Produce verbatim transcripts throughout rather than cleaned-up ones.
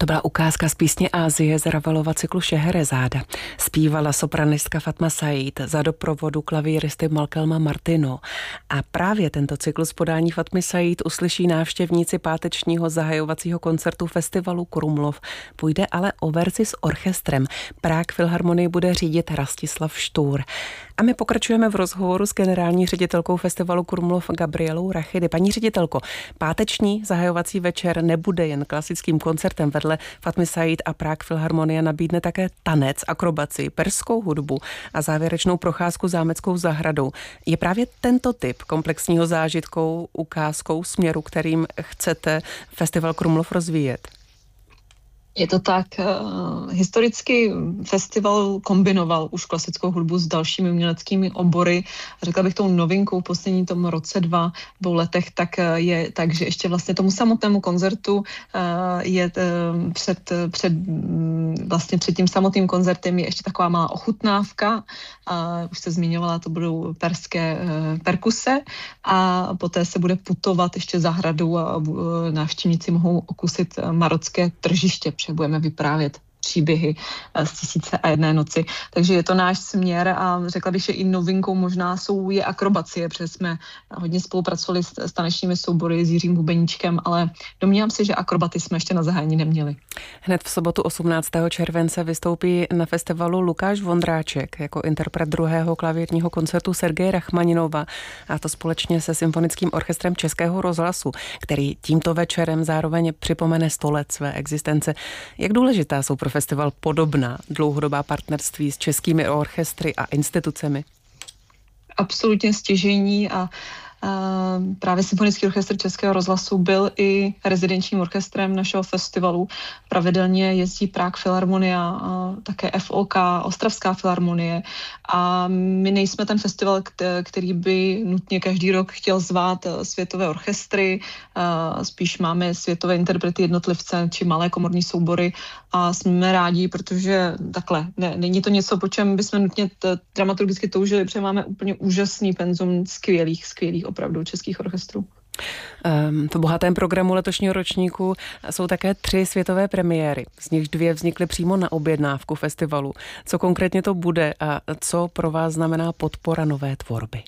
To byla ukázka z písně Asie z Ravelova cyklu Šeherezáda. Zpívala sopranistka Fatma Said za doprovodu klavíristy Malcolma Martino. A právě tento cyklus podání Fatmy Said uslyší návštěvníci pátečního zahajovacího koncertu festivalu Krumlov. Půjde ale o verzi s orchestrem. Prague Filharmonii bude řídit Rastislav Štůr. A my pokračujeme v rozhovoru s generální ředitelkou festivalu Krumlov Gabrielou Rachidy. Paní ředitelko, páteční zahajovací večer nebude jen klasickým koncertem. Vedle Fatmy Said a Prague Filharmonie nabídne také tanec, akrobaci, perskou hudbu a závěrečnou procházku zámeckou zahradou. Je právě tento typ komplexního zážitkou ukázkou směru, kterým chcete festival Krumlov rozvíjet? Je to tak. Historicky festival kombinoval už klasickou hudbu s dalšími uměleckými obory. Řekla bych tou novinkou v posledním tom roce dva, dvou letech, tak je tak, že ještě vlastně tomu samotnému koncertu je před, před, vlastně před tím samotným koncertem je ještě taková malá ochutnávka. Už se zmiňovala, to budou perské perkuse a poté se bude putovat ještě zahradou a návštěvníci mohou okusit marocké tržiště, protože budeme vyprávět příběhy z Tisíce a jedné noci. Takže je to náš směr a řekla bych, že i novinkou možná jsou je akrobacie, protože jsme hodně spolupracovali s, s tanečními soubory s Jiřím Bubeníčkem, ale domnívám se, že akrobaty jsme ještě na zahájení neměli. Hned v sobotu osmnáctého července vystoupí na festivalu Lukáš Vondráček jako interpret druhého klavírního koncertu Sergeje Rachmaninova, a to společně se Symfonickým orchestrem Českého rozhlasu, který tímto večerem zároveň připomene sto let své existence. Jak důležitá jsou pro festival podobná dlouhodobá partnerství s českými orchestry a institucemi? Absolutně stěžejní a Uh, právě Symfonický orchestr Českého rozhlasu byl i rezidenčním orchestrem našeho festivalu. Pravidelně jezdí Prague Filharmonia, uh, také F O K, Ostravská filharmonie a my nejsme ten festival, který by nutně každý rok chtěl zvát světové orchestry, uh, spíš máme světové interprety jednotlivce či malé komorní soubory a jsme rádi, protože takhle, ne, není to něco, po čem bychom nutně t- dramaturgicky toužili, protože máme úplně úžasný penzum skvělých, skvělých opravdu českých orchestrů. V bohatém programu letošního ročníku jsou také tři světové premiéry, z nichž dvě vznikly přímo na objednávku festivalu. Co konkrétně to bude a co pro vás znamená podpora nové tvorby?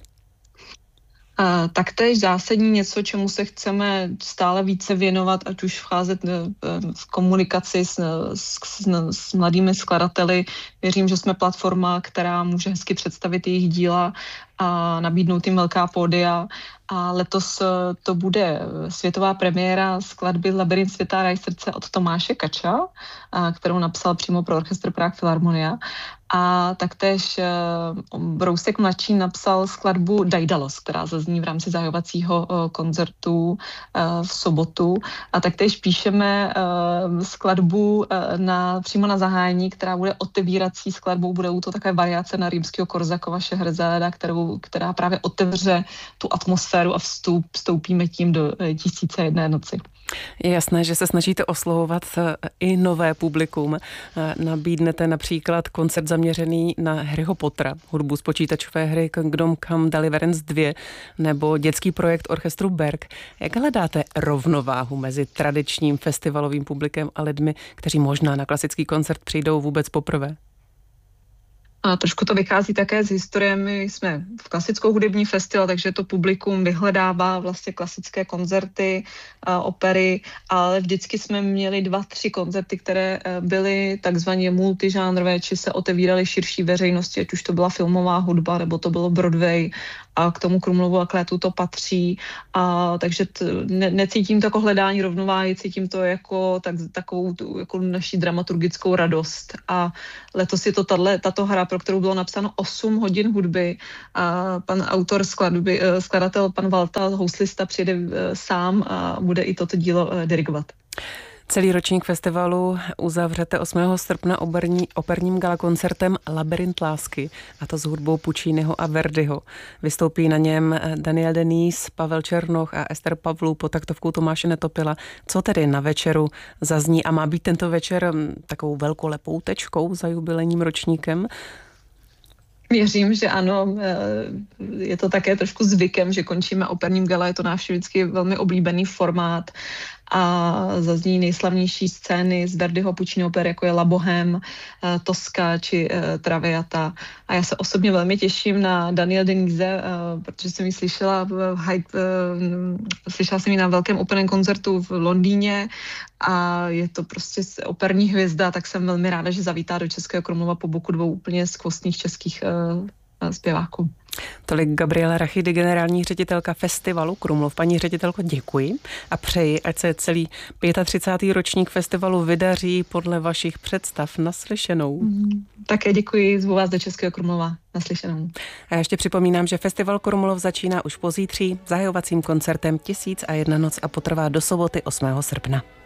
Uh, taktéž zásadní něco, čemu se chceme stále více věnovat, ať už vcházet v komunikaci s, s, s, s mladými skladateli. Věřím, že jsme platforma, která může hezky představit jejich díla a nabídnout jim velká pódia. A letos to bude světová premiéra skladby Labyrint světa raj srdce od Tomáše Kača, kterou napsal přímo pro orchestr Prague Filharmonia. A taktéž Brousek mladší napsal skladbu Daidalos, která zazní v rámci zahajovacího koncertu v sobotu. A taktéž píšeme skladbu na, přímo na zahájení, která bude otevírací skladbou. Budou to také variace na římského Korzakova Šehrezáda, kterou, která právě otevře tu atmosféru a vstup, vstoupíme tím do Tisíce a jedné noci. Je jasné, že se snažíte oslovovat i nové publikum. Nabídnete například koncert zaměřený na Harryho Pottera, hudbu z počítačové hry Kingdom Come Deliverance dva nebo dětský projekt orchestru Berg. Jak hledáte rovnováhu mezi tradičním festivalovým publikem a lidmi, kteří možná na klasický koncert přijdou vůbec poprvé? A trošku to vychází také z historie. My jsme v klasickou hudební festival, takže to publikum vyhledává vlastně klasické koncerty, opery, ale vždycky jsme měli dva, tři koncerty, které byly takzvaně multižánrové, či se otevíraly širší veřejnosti, ať už to byla filmová hudba, nebo to bylo Broadway a k tomu Krumlovu a Klétu to patří. A, takže t, ne, necítím to jako hledání rovnováhy, cítím to jako tak, takovou tu, jako naši dramaturgickou radost. A letos je to tato, tato hra, pro kterou bylo napsáno osm hodin hudby. A pan autor skladby, skladatel, pan Valta, houslista, přijede sám a bude i toto dílo dirigovat. Celý ročník festivalu uzavřete osmého srpna operní, operním galakoncertem Labyrint lásky, a to s hudbou Pucciniho a Verdiho. Vystoupí na něm Daniel Denis, Pavel Černoch a Ester Pavlů pod taktovkou Tomáše Netopila. Co tedy na večeru zazní a má být tento večer takovou velkolepou tečkou za jubilejním ročníkem? Věřím, že ano, je to také trošku zvykem, že končíme operním gala, je to náš vždycky velmi oblíbený formát a zazní nejslavnější scény z Verdiho Pucciniho oper, jako je La Bohème, Tosca či Traviata. A já se osobně velmi těším na Danielle Denise, protože jsem ji slyšela, slyšela jsem ji na velkém operním koncertu v Londýně a je to prostě operní hvězda, tak jsem velmi ráda, že zavítá do Českého Krumlova po boku dvou úplně skvostných českých zpěváků. Tolik Gabriela Rachidy, generální ředitelka festivalu Krumlov. Paní ředitelko, děkuji a přeji, ať se celý třicátý pátý ročník festivalu vydaří podle vašich představ. Naslyšenou. Mm, také děkuji, zvu vás do Českého Krumlova. Naslyšenou. A ještě připomínám, že festival Krumlov začíná už pozítří zahajovacím koncertem Tisíc a jedna noc a potrvá do soboty osmého srpna.